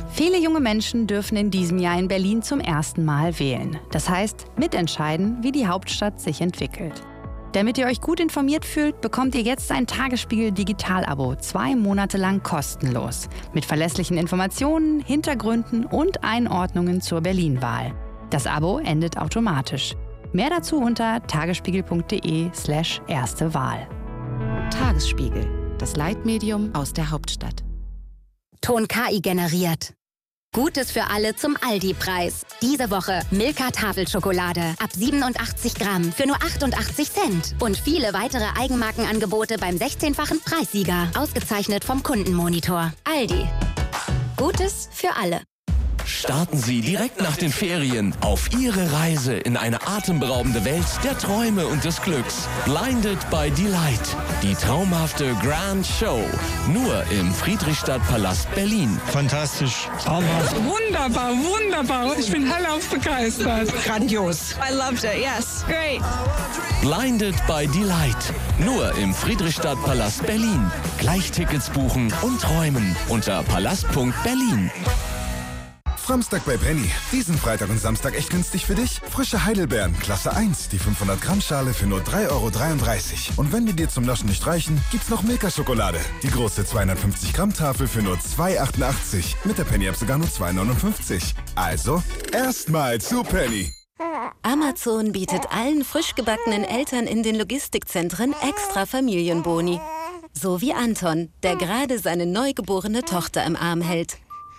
Viele junge Menschen dürfen in diesem Jahr in Berlin zum ersten Mal wählen. Das heißt, mitentscheiden, wie die Hauptstadt sich entwickelt. Damit ihr euch gut informiert fühlt, bekommt ihr jetzt ein Tagesspiegel-Digital-Abo 2 Monate lang kostenlos. Mit verlässlichen Informationen, Hintergründen und Einordnungen zur Berlin-Wahl. Das Abo endet automatisch. Mehr dazu unter tagesspiegel.de/erste Wahl. Tagesspiegel, das Leitmedium aus der Hauptstadt. Ton KI generiert. Gutes für alle zum Aldi-Preis. Diese Woche Milka Tafelschokolade ab 87 Gramm für nur 88 Cent. Und viele weitere Eigenmarkenangebote beim 16-fachen Preissieger. Ausgezeichnet vom Kundenmonitor. Aldi. Gutes für alle. Starten Sie direkt nach den Ferien auf Ihre Reise in eine atemberaubende Welt der Träume und des Glücks. Blinded by Delight. Die traumhafte Grand Show. Nur im Friedrichstadtpalast Berlin. Fantastisch. Traumhaft. Wunderbar, wunderbar. Ich bin hellauf begeistert. Grandios. I loved it, yes. Great. Blinded by Delight. Nur im Friedrichstadtpalast Berlin. Gleich Tickets buchen und träumen unter palast.berlin. Samstag bei Penny. Diesen Freitag und Samstag echt günstig für dich? Frische Heidelbeeren, Klasse 1, die 500 Gramm Schale für nur 3,33 €. Und wenn die dir zum Naschen nicht reichen, gibt's noch Milka-Schokolade. Die große 250 Gramm Tafel für nur 2,88 €. Mit der Penny-App sogar nur 2,59 €. Also, erstmal zu Penny. Amazon bietet allen frisch gebackenen Eltern in den Logistikzentren extra Familienboni. So wie Anton, der gerade seine neugeborene Tochter im Arm hält.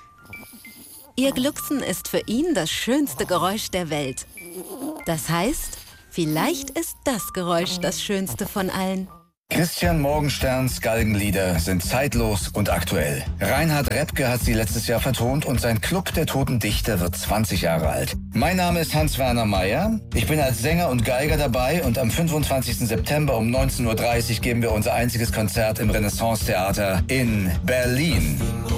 Ihr Glucksen ist für ihn das schönste Geräusch der Welt. Das heißt, vielleicht ist das Geräusch das schönste von allen. Christian Morgensterns Galgenlieder sind zeitlos und aktuell. Reinhard Repke hat sie letztes Jahr vertont und sein Club der Toten Dichter wird 20 Jahre alt. Mein Name ist Hans-Werner Meyer. Ich bin als Sänger und Geiger dabei und am 25. September um 19:30 Uhr geben wir unser einziges Konzert im Renaissance-Theater in Berlin.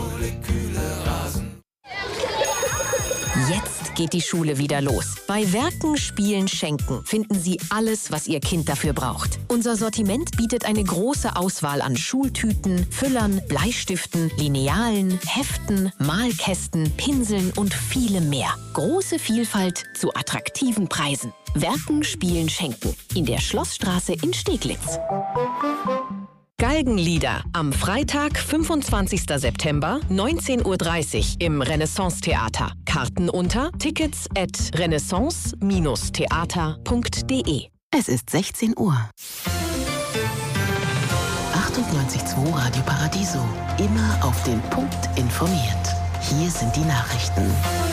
Jetzt geht die Schule wieder los. Bei Werken, Spielen, Schenken finden Sie alles, was Ihr Kind dafür braucht. Unser Sortiment bietet eine große Auswahl an Schultüten, Füllern, Bleistiften, Linealen, Heften, Malkästen, Pinseln und vielem mehr. Große Vielfalt zu attraktiven Preisen. Werken, Spielen, Schenken. In der Schlossstraße in Steglitz. Galgenlieder am Freitag, 25. September, 19:30 Uhr im Renaissance-Theater. Karten unter tickets@renaissance-theater.de. Es ist 16 Uhr. 98.2 Radio Paradiso. Immer auf den Punkt informiert. Hier sind die Nachrichten.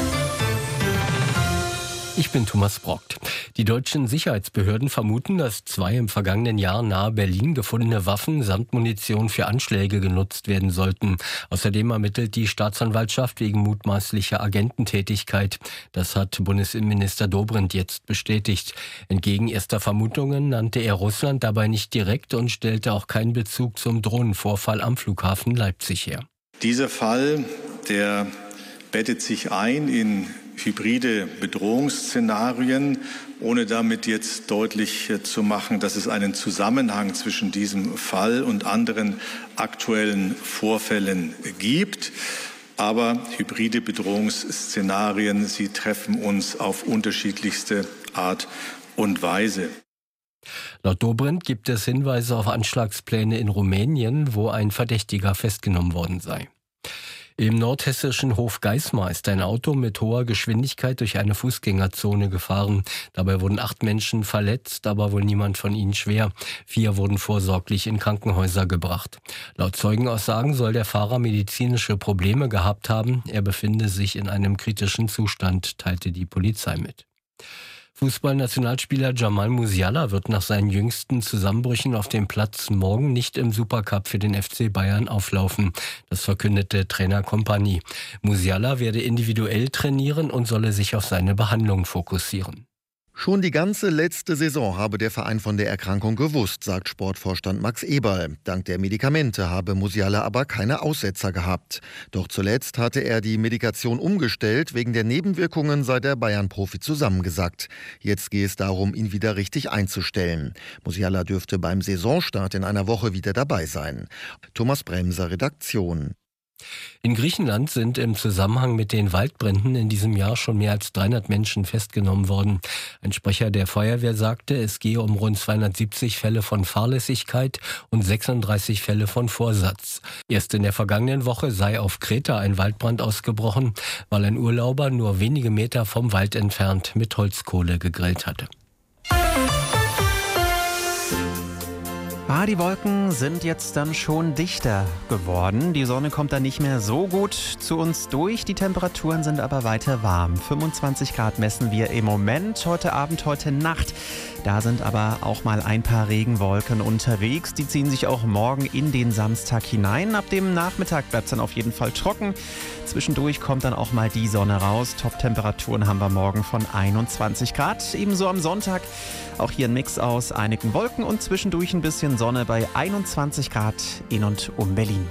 Ich bin Thomas Brockt. Die deutschen Sicherheitsbehörden vermuten, dass 2 im vergangenen Jahr nahe Berlin gefundene Waffen samt Munition für Anschläge genutzt werden sollten. Außerdem ermittelt die Staatsanwaltschaft wegen mutmaßlicher Agententätigkeit. Das hat Bundesinnenminister Dobrindt jetzt bestätigt. Entgegen erster Vermutungen nannte er Russland dabei nicht direkt und stellte auch keinen Bezug zum Drohnenvorfall am Flughafen Leipzig her. Dieser Fall, der bettet sich ein in hybride Bedrohungsszenarien, ohne damit jetzt deutlich zu machen, dass es einen Zusammenhang zwischen diesem Fall und anderen aktuellen Vorfällen gibt. Aber hybride Bedrohungsszenarien, sie treffen uns auf unterschiedlichste Art und Weise. Laut Dobrindt gibt es Hinweise auf Anschlagspläne in Rumänien, wo ein Verdächtiger festgenommen worden sei. Im nordhessischen Hofgeismar ist ein Auto mit hoher Geschwindigkeit durch eine Fußgängerzone gefahren. Dabei wurden 8 Menschen verletzt, aber wohl niemand von ihnen schwer. 4 wurden vorsorglich in Krankenhäuser gebracht. Laut Zeugenaussagen soll der Fahrer medizinische Probleme gehabt haben. Er befinde sich in einem kritischen Zustand, teilte die Polizei mit. Fußballnationalspieler Jamal Musiala wird nach seinen jüngsten Zusammenbrüchen auf dem Platz morgen nicht im Supercup für den FC Bayern auflaufen. Das verkündete Trainer Kompany. Musiala werde individuell trainieren und solle sich auf seine Behandlung fokussieren. Schon die ganze letzte Saison habe der Verein von der Erkrankung gewusst, sagt Sportvorstand Max Eberl. Dank der Medikamente habe Musiala aber keine Aussetzer gehabt. Doch zuletzt hatte er die Medikation umgestellt. Wegen der Nebenwirkungen sei der Bayern-Profi zusammengesackt. Jetzt gehe es darum, ihn wieder richtig einzustellen. Musiala dürfte beim Saisonstart in einer Woche wieder dabei sein. Thomas Bremser, Redaktion. In Griechenland sind im Zusammenhang mit den Waldbränden in diesem Jahr schon mehr als 300 Menschen festgenommen worden. Ein Sprecher der Feuerwehr sagte, es gehe um rund 270 Fälle von Fahrlässigkeit und 36 Fälle von Vorsatz. Erst in der vergangenen Woche sei auf Kreta ein Waldbrand ausgebrochen, weil ein Urlauber nur wenige Meter vom Wald entfernt mit Holzkohle gegrillt hatte. Die Wolken sind jetzt dann schon dichter geworden. Die Sonne kommt dann nicht mehr so gut zu uns durch. Die Temperaturen sind aber weiter warm. 25 Grad messen wir im Moment. Heute Abend, heute Nacht. Da sind aber auch mal ein paar Regenwolken unterwegs. Die ziehen sich auch morgen in den Samstag hinein. Ab dem Nachmittag bleibt es dann auf jeden Fall trocken. Zwischendurch kommt dann auch mal die Sonne raus. Top-Temperaturen haben wir morgen von 21 Grad. Ebenso am Sonntag. Auch hier ein Mix aus einigen Wolken und zwischendurch ein bisschen Sonne bei 21 Grad in und um Berlin.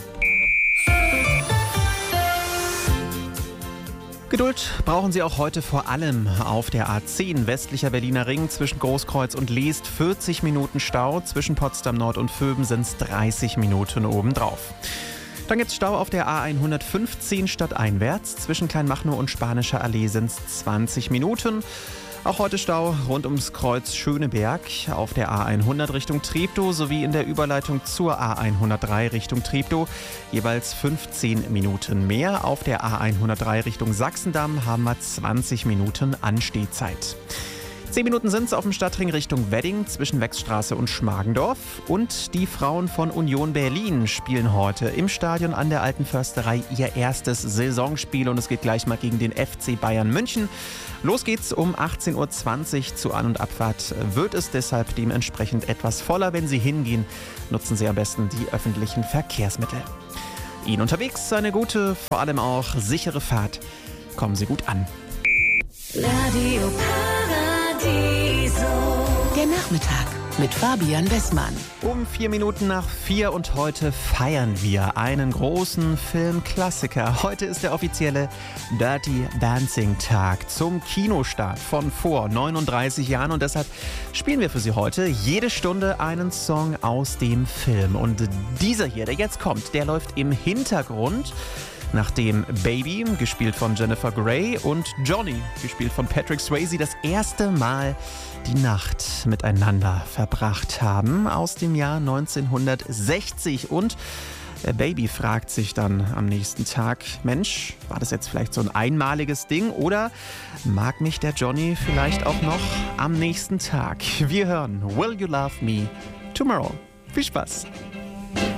Geduld brauchen Sie auch heute vor allem auf der A10 westlicher Berliner Ring zwischen Großkreuz und Leest 40 Minuten Stau, zwischen Potsdam Nord und Vöben sind es 30 Minuten obendrauf. Dann gibt es Stau auf der A115 stadteinwärts, zwischen Kleinmachnow und Spanischer Allee sind es 20 Minuten. Auch heute Stau rund ums Kreuz Schöneberg auf der A100 Richtung Treptow sowie in der Überleitung zur A103 Richtung Treptow. Jeweils 15 Minuten mehr. Auf der A103 Richtung Sachsendamm haben wir 20 Minuten Anstehzeit. 10 Minuten sind es auf dem Stadtring Richtung Wedding zwischen Wechsstraße und Schmargendorf. Und die Frauen von Union Berlin spielen heute im Stadion an der Alten Försterei ihr erstes Saisonspiel. Und es geht gleich mal gegen den FC Bayern München. Los geht's um 18.20 Uhr. Zu An- und Abfahrt wird es deshalb dementsprechend etwas voller. Wenn Sie hingehen, nutzen Sie am besten die öffentlichen Verkehrsmittel. Ihnen unterwegs eine gute, vor allem auch sichere Fahrt. Kommen Sie gut an. Radio Paradiso. Der Nachmittag mit Fabian Bessmann. Um 4 Minuten nach 4 und heute feiern wir einen großen Filmklassiker. Heute ist der offizielle Dirty Dancing Tag zum Kinostart von vor 39 Jahren und deshalb spielen wir für Sie heute jede Stunde einen Song aus dem Film. Und dieser hier, der jetzt kommt, der läuft im Hintergrund. Nachdem Baby, gespielt von Jennifer Grey, und Johnny, gespielt von Patrick Swayze, das erste Mal die Nacht miteinander verbracht haben, aus dem Jahr 1960. Und Baby fragt sich dann am nächsten Tag, Mensch, war das jetzt vielleicht so ein einmaliges Ding oder mag mich der Johnny vielleicht auch noch am nächsten Tag? Wir hören Will You Love Me Tomorrow. Viel Spaß!